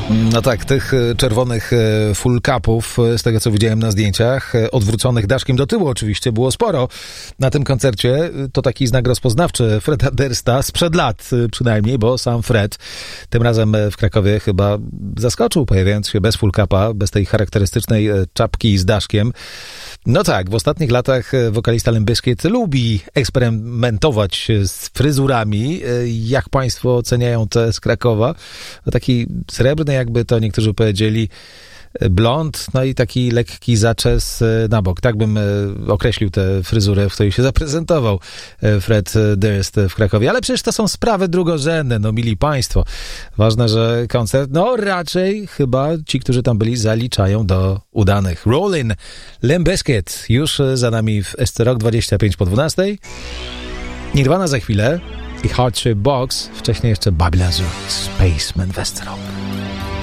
No tak, tych czerwonych full capów, z tego co widziałem na zdjęciach, odwróconych daszkiem do tyłu oczywiście, było sporo na tym koncercie. To taki znak rozpoznawczy Freda Dursta sprzed lat przynajmniej, bo sam Fred tym razem w Krakowie chyba zaskoczył, pojawiając się bez full capa, bez tej charakterystycznej czapki z daszkiem. No tak, w ostatnich latach wokalista Limp Bizkit lubi eksperymentować z fryzurami. Jak państwo oceniają te z Krakowa? Taki srebrny, jakby to niektórzy powiedzieli, blond, no i taki lekki zaczes na bok. Tak bym określił tę fryzurę, w której się zaprezentował Fred Durst w Krakowie. Ale przecież to są sprawy drugorzędne, no mili państwo. Ważne, że koncert, no raczej chyba ci, którzy tam byli, zaliczają do udanych. Rollin', Limp Bizkit, już za nami w SC Rock 25 po 12. Nirvana za chwilę i Hard Shape Box, wcześniej jeszcze Babylon Spaceman w SC Rock.